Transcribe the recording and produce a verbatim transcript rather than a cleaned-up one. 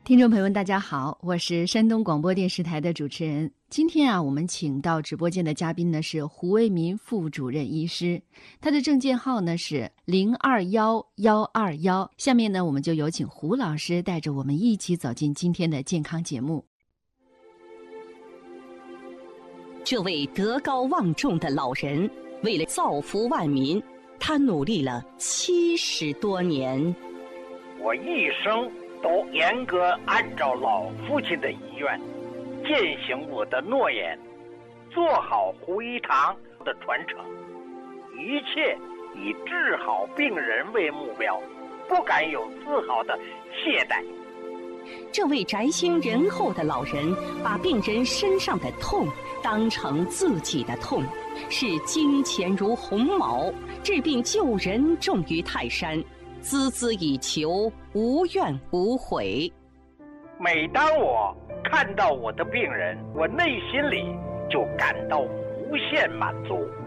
听众朋友们大家好，我是山东广播电视台的主持人。今天啊，我们请到直播间的嘉宾呢是胡为民副主任医师，他的证件号呢是零二幺幺二幺。下面呢，我们就有请胡老师带着我们一起走进今天的健康节目。 这位德高望重的老人，为了造福万民，他努力了七十多年。 我一生都严格按照老父亲的遗愿，践行我的诺言，做好胡一堂的传承，一切以治好病人为目标，不敢有丝毫的懈怠。 这位宅心仁厚的老人，把病人身上的痛当成自己的痛，视金钱如鸿毛，治病救人重于泰山，孜孜以求，无怨无悔。 每当我看到我的病人，我内心里就感到无限满足。